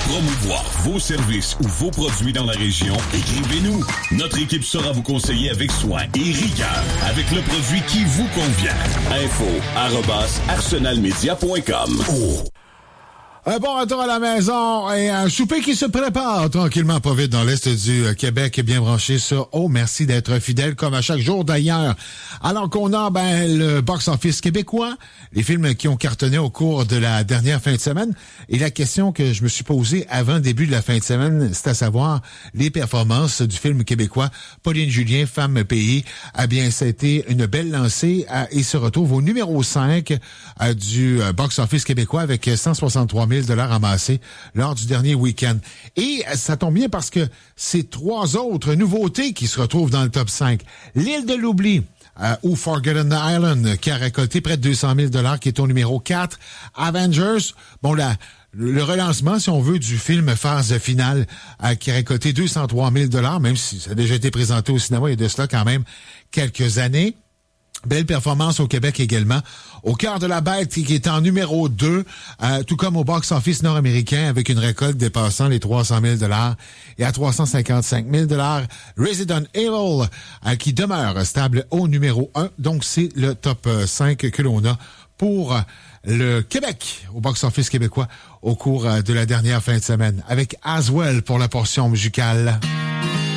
promouvoir vos services ou vos produits dans la région, écrivez-nous. Notre équipe saura vous conseiller avec soin et rigueur avec le produit qui vous convient. info@arsenalmedia.com. Un bon retour à la maison et un souper qui se prépare tranquillement pas vite dans l'Est du Québec, bien branché sur merci d'être fidèle comme à chaque jour d'ailleurs. Alors qu'on a le box-office québécois, les films qui ont cartonné au cours de la dernière fin de semaine. Et la question que je me suis posée avant le début de la fin de semaine, c'est à savoir les performances du film québécois Pauline Julien, Femme Pays. Eh bien, ça a été une belle lancée et se retrouve au numéro 5 du box-office québécois avec 163 000 $ amassés lors du dernier week-end. Et ça tombe bien parce que c'est 3 autres nouveautés qui se retrouvent dans le top 5. L'île de l'oubli, ou Forgotten Island, qui a récolté près de 200 000 $, qui est au numéro 4. Avengers, le relancement, si on veut, du film phase finale, qui a récolté 203 000 $, même si ça a déjà été présenté au cinéma il y a de cela quand même quelques années. Belle performance au Québec également. Au cœur de la bête, qui est en numéro 2, tout comme au box-office nord-américain, avec une récolte dépassant les 300 000 $ et à 355 000 $. Resident Evil, qui demeure stable au numéro 1. Donc, c'est le top 5 que l'on a pour le Québec, au box-office québécois, au cours de la dernière fin de semaine. Avec Aswell pour la portion musicale.